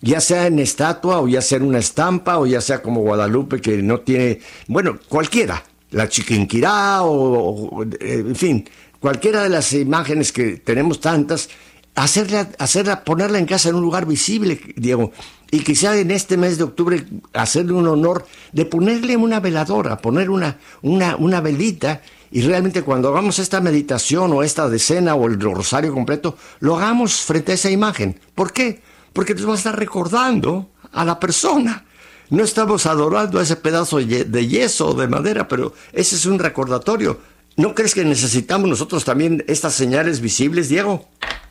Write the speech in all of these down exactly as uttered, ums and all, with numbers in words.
ya sea en estatua o ya sea en una estampa o ya sea como Guadalupe que no tiene, bueno, cualquiera, la Chiquinquirá o, o en fin, cualquiera de las imágenes que tenemos tantas, hacerla, hacerla, ponerla en casa en un lugar visible, Diego, y quizá en este mes de octubre hacerle un honor de ponerle una veladora, poner una, una, una velita. Y realmente cuando hagamos esta meditación o esta decena o el rosario completo, lo hagamos frente a esa imagen. ¿Por qué? Porque nos va a estar recordando a la persona. No estamos adorando a ese pedazo de yeso o de madera, pero ese es un recordatorio. ¿No crees que necesitamos nosotros también estas señales visibles, Diego?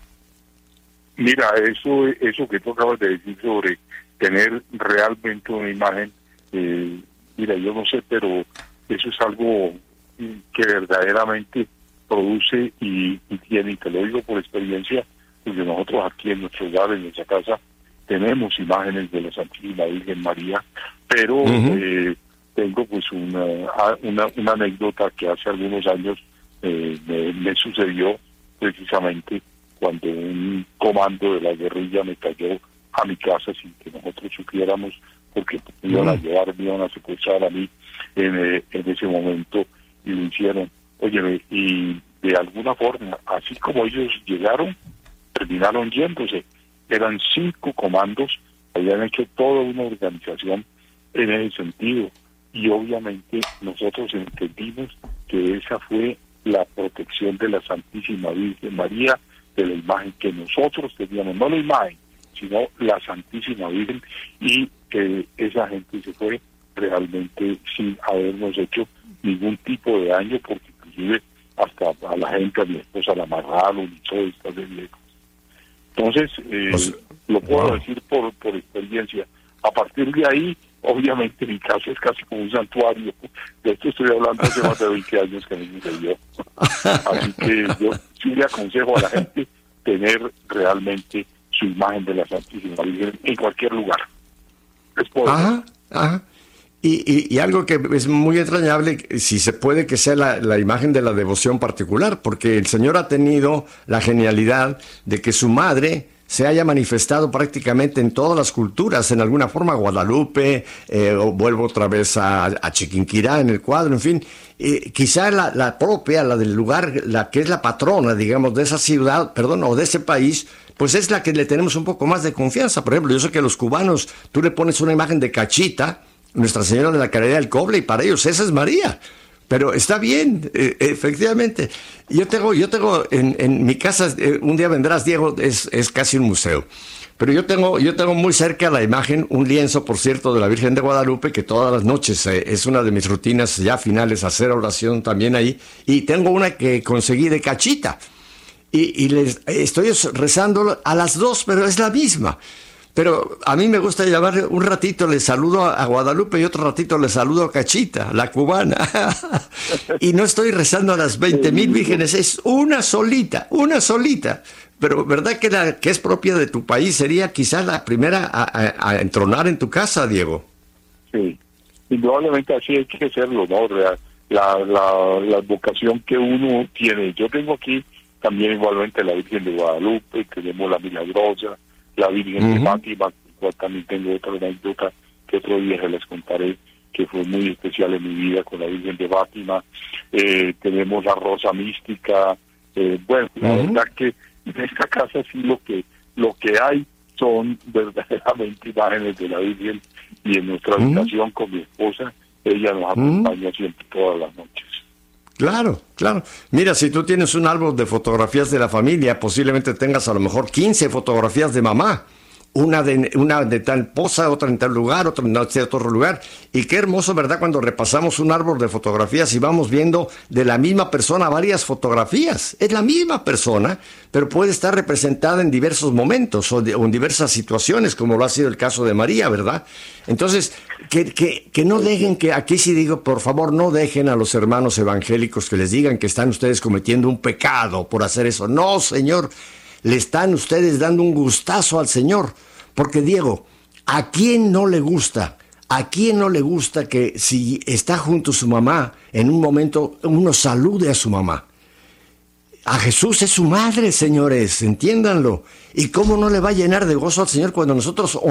Mira, eso, eso que tú acabas de decir sobre tener realmente una imagen, eh, mira, yo no sé, pero eso es algo que verdaderamente produce y, y tiene, y te lo digo por experiencia, porque nosotros aquí en nuestro hogar, en nuestra casa, tenemos imágenes de la Santísima Virgen María, pero uh-huh. eh, tengo pues una, una, una anécdota que hace algunos años eh, me, me sucedió precisamente cuando un comando de la guerrilla me cayó a mi casa sin que nosotros supiéramos, porque me iban a llevar, me iban a secuestrar a mí en, eh, en ese momento, y lo hicieron. Oye, y de alguna forma, así como ellos llegaron, terminaron yéndose. Eran cinco comandos, habían hecho toda una organización en ese sentido, y obviamente nosotros entendimos que esa fue la protección de la Santísima Virgen María, de la imagen que nosotros teníamos, no la imagen, sino la Santísima Virgen, y que esa gente se fue realmente sin habernos hecho ningún tipo de daño, porque inclusive hasta a la gente, a mi esposa la amarraron y todo esto de lejos. Entonces, eh, pues, lo puedo wow. decir por, por experiencia. A partir de ahí, obviamente mi casa es casi como un santuario. De esto estoy hablando hace más de veinte años que me sucedió. Así que yo sí le aconsejo a la gente tener realmente su imagen de la Santísima Virgen en cualquier lugar. Es poderoso. Ajá, ajá. Y, y, y algo que es muy entrañable, si se puede, que sea la, la imagen de la devoción particular, porque el Señor ha tenido la genialidad de que su madre se haya manifestado prácticamente en todas las culturas, en alguna forma, Guadalupe, eh, o vuelvo otra vez a, a Chiquinquirá en el cuadro, en fin, eh, quizá la, la propia, la del lugar, la que es la patrona, digamos, de esa ciudad, perdón, o de ese país, pues es la que le tenemos un poco más de confianza. Por ejemplo, yo sé que a los cubanos, tú le pones una imagen de Cachita, Nuestra Señora de la Caridad del Cobre, y para ellos esa es María. Pero está bien, eh, efectivamente. Yo tengo, yo tengo en, en mi casa, eh, un día vendrás, Diego, es, es casi un museo. Pero yo tengo, yo tengo muy cerca la imagen, un lienzo, por cierto, de la Virgen de Guadalupe, que todas las noches eh, es una de mis rutinas ya finales, hacer oración también ahí. Y tengo una que conseguí de Cachita. Y, y les estoy rezando a las dos, pero es la misma. Pero a mí me gusta llamar, un ratito le saludo a Guadalupe y otro ratito le saludo a Cachita, la cubana. Y no estoy rezando a las veinte mil vírgenes, es una solita, una solita. Pero ¿verdad que la que es propia de tu país sería quizás la primera a, a, a entronar en tu casa, Diego? Sí, indudablemente así hay que hacerlo, ¿no? La, la, la, la vocación que uno tiene. Yo tengo aquí también igualmente la Virgen de Guadalupe, tenemos la Milagrosa, la Virgen uh-huh. de Fátima, igual también tengo otra anécdota que otro día se les contaré, que fue muy especial en mi vida con la Virgen de Fátima. Eh, tenemos la Rosa Mística. Eh, bueno, uh-huh. la verdad que en esta casa sí lo que lo que hay son verdaderamente imágenes de la Virgen, y en nuestra uh-huh. habitación con mi esposa, ella nos acompaña uh-huh. siempre todas las noches. Claro, claro. Mira, si tú tienes un álbum de fotografías de la familia, posiblemente tengas a lo mejor quince fotografías de mamá. Una de, una de tal posa, otra en tal lugar, otra en otro lugar. Y qué hermoso, ¿verdad?, cuando repasamos un árbol de fotografías y vamos viendo de la misma persona varias fotografías. Es la misma persona, pero puede estar representada en diversos momentos o, de, o en diversas situaciones, como lo ha sido el caso de María, ¿verdad? Entonces, que, que, que no dejen, que aquí sí digo, por favor, no dejen a los hermanos evangélicos que les digan que están ustedes cometiendo un pecado por hacer eso. No, Señor. Le están ustedes dando un gustazo al Señor, porque Diego, ¿a quién no le gusta? ¿A quién no le gusta que si está junto a su mamá, en un momento uno salude a su mamá? A Jesús es su madre, señores, entiéndanlo. ¿Y cómo no le va a llenar de gozo al Señor cuando nosotros